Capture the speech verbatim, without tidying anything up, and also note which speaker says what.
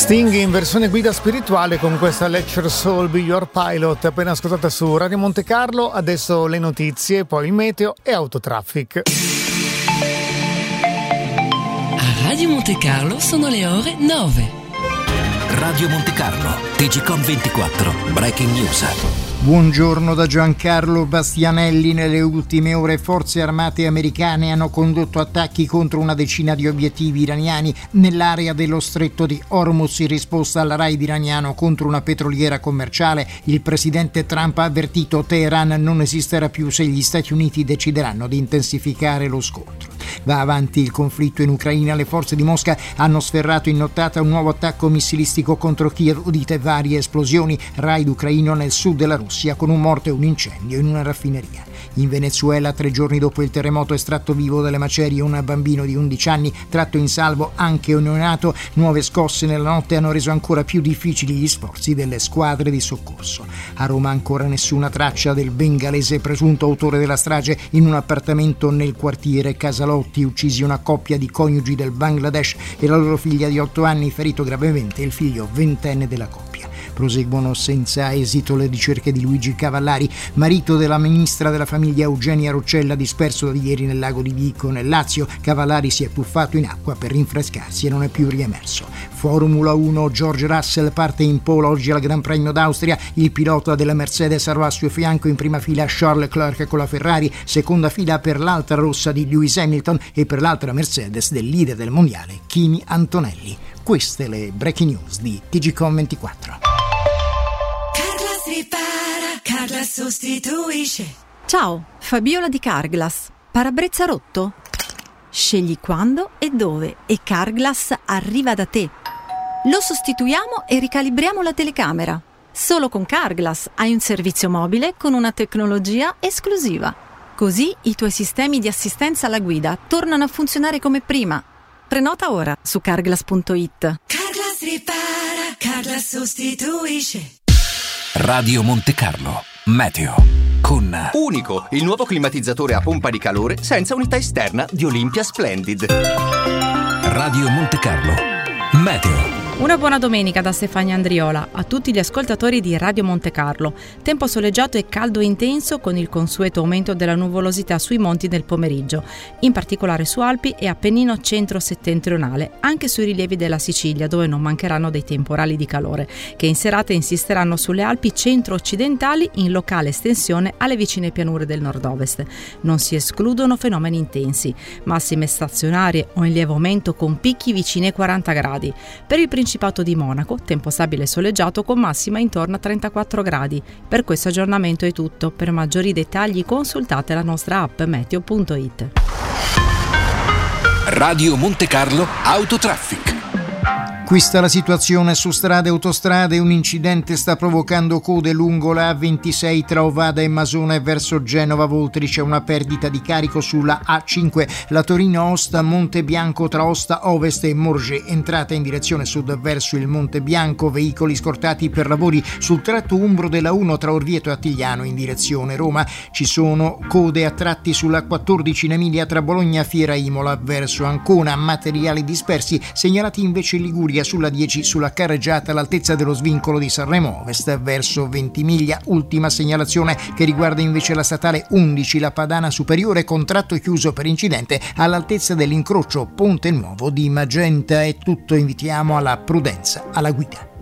Speaker 1: Sting in versione guida spirituale con questa Let Your Soul Be Your Pilot, appena ascoltata su Radio Monte Carlo. Adesso le notizie, poi il meteo e autotraffic.
Speaker 2: A Radio Monte Carlo sono le ore nove.
Speaker 3: Radio Monte Carlo, T G Com ventiquattro, Breaking News.
Speaker 4: Buongiorno da Giancarlo Bastianelli. Nelle ultime ore forze armate americane hanno condotto attacchi contro una decina di obiettivi iraniani nell'area dello stretto di Hormuz in risposta al raid iraniano contro una petroliera commerciale. Il presidente Trump ha avvertito Teheran non esisterà più se gli Stati Uniti decideranno di intensificare lo scontro. Va avanti il conflitto in Ucraina. Le forze di Mosca hanno sferrato in nottata un nuovo attacco missilistico contro Kiev, udite varie esplosioni. Raid ucraino nel sud della Russia con un morto e un incendio in una raffineria. In Venezuela, tre giorni dopo il terremoto, estratto vivo dalle macerie un bambino di undici anni, tratto in salvo anche un neonato. Nuove scosse nella notte hanno reso ancora più difficili gli sforzi delle squadre di soccorso. A Roma ancora nessuna traccia del bengalese presunto autore della strage in un appartamento nel quartiere Casalotti. Uccisi una coppia di coniugi del Bangladesh e la loro figlia di otto anni, ferito gravemente il figlio ventenne della coppia. Proseguono senza esito le ricerche di Luigi Cavallari, marito della ministra della famiglia Eugenia Roccella, disperso da ieri nel lago di Vico nel Lazio. Cavallari si è tuffato in acqua per rinfrescarsi e non è più riemerso. Formula uno, George Russell parte in pole oggi al Gran Premio d'Austria. Il pilota della Mercedes avrà al suo fianco in prima fila Charles Leclerc con la Ferrari, seconda fila per l'altra rossa di Lewis Hamilton e per l'altra Mercedes del leader del mondiale Kimi Antonelli. Queste le breaking news di T G Com ventiquattro.
Speaker 5: Ripara, Carglass sostituisce.
Speaker 6: Ciao, Fabiola di Carglass. Parabrezza rotto? Scegli quando e dove e Carglass arriva da te. Lo sostituiamo e ricalibriamo la telecamera. Solo con Carglass hai un servizio mobile con una tecnologia esclusiva. Così i tuoi sistemi di assistenza alla guida tornano a funzionare come prima. Prenota ora su carglass punto it.
Speaker 5: Carglass ripara, Carglass sostituisce.
Speaker 3: Radio Monte Carlo, meteo, con
Speaker 7: Unico, il nuovo climatizzatore a pompa di calore senza unità esterna di Olympia Splendid.
Speaker 3: Radio Monte Carlo, meteo.
Speaker 8: Una buona domenica da Stefania Andriola a tutti gli ascoltatori di Radio Monte Carlo. Tempo soleggiato e caldo intenso con il consueto aumento della nuvolosità sui monti nel pomeriggio, in particolare su Alpi e Appennino centro-settentrionale, anche sui rilievi della Sicilia dove non mancheranno dei temporali di calore, che in serata insisteranno sulle Alpi centro-occidentali in locale estensione alle vicine pianure del nord-ovest. Non si escludono fenomeni intensi, massime stazionarie o in lieve aumento con picchi vicini ai quaranta gradi. Per il Principato di Monaco, tempo stabile e soleggiato con massima intorno a trentaquattro gradi. Per questo aggiornamento è tutto. Per maggiori dettagli consultate la nostra app meteo punto it.
Speaker 3: Radio Monte Carlo Autotraffic.
Speaker 4: Questa la situazione su strade e autostrade. Un incidente sta provocando code lungo la A ventisei tra Ovada e Masona e verso Genova Voltri. C'è una perdita di carico sulla A cinque, la Torino-Osta Monte Bianco tra Osta Ovest e Morges, entrata in direzione sud verso il Monte Bianco, veicoli scortati per lavori sul tratto umbro della uno tra Orvieto e Attigliano in direzione Roma. Ci sono code a tratti sulla quattordici in Emilia tra Bologna Fiera Imola verso Ancona, materiali dispersi segnalati invece in Liguria sulla dieci sulla carreggiata all'altezza dello svincolo di Sanremo Ovest verso Ventimiglia. Ultima segnalazione che riguarda invece la statale undici, la Padana Superiore, contratto chiuso per incidente all'altezza dell'incrocio Ponte Nuovo di Magenta. È tutto, invitiamo alla prudenza alla guida.